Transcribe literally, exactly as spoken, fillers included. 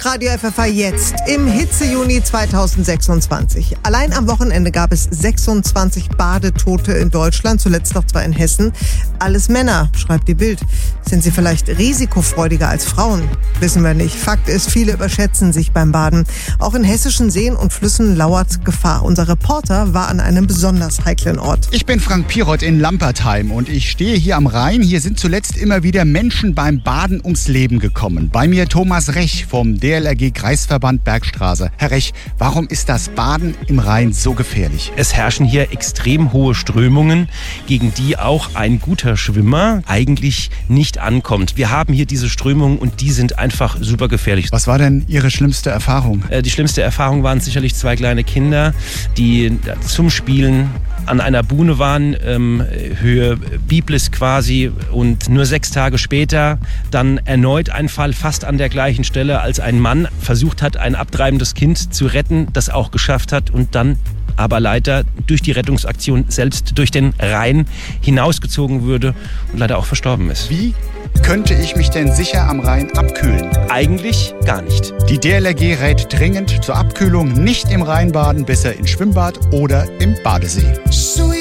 Radio F F A jetzt im Hitze-Juni zweitausendsechsundzwanzig. Allein am Wochenende gab es sechsundzwanzig Badetote in Deutschland, zuletzt noch zwei in Hessen. Alles Männer, schreibt die Bild. Sind sie vielleicht risikofreudiger als Frauen? Wissen wir nicht. Fakt ist, viele überschätzen sich beim Baden. Auch in hessischen Seen und Flüssen lauert Gefahr. Unser Reporter war an einem besonders heiklen Ort. Ich bin Frank Piroth in Lampertheim und ich stehe hier am Rhein. Hier sind zuletzt immer wieder Menschen beim Baden ums Leben gekommen. Bei mir Thomas Rech vom D L R G-Kreisverband Bergstraße. Herr Rech, warum ist das Baden im Rhein so gefährlich? Es herrschen hier extrem hohe Strömungen, gegen die auch ein guter Schwimmer eigentlich nicht ankommt. Wir haben hier diese Strömungen und die sind einfach super gefährlich. Was war denn Ihre schlimmste Erfahrung? Äh, die schlimmste Erfahrung waren sicherlich zwei kleine Kinder, die zum Spielen an einer Buhne waren, ähm, Höhe Biblis quasi, und nur sechs Tage später dann erneut ein Fall fast an der gleichen Stelle, als ein Mann versucht hat, ein abtreibendes Kind zu retten, das auch geschafft hat und dann aber leider durch die Rettungsaktion selbst durch den Rhein hinausgezogen würde und leider auch verstorben ist. Wie könnte ich mich denn sicher am Rhein abkühlen? Eigentlich gar nicht. Die D L R G rät dringend zur Abkühlung nicht im Rhein baden, besser im Schwimmbad oder im Badesee.